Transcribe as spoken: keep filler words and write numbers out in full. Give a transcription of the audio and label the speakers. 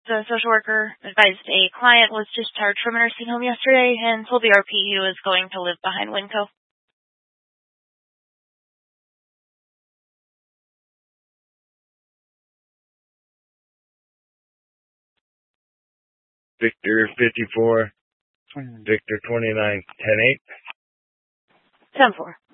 Speaker 1: The social worker advised a client was discharged from a nursing home yesterday and told the R P he was going to live behind Winco.
Speaker 2: Victor fifty-four, Victor twenty-nine, ten eight.
Speaker 1: ten four.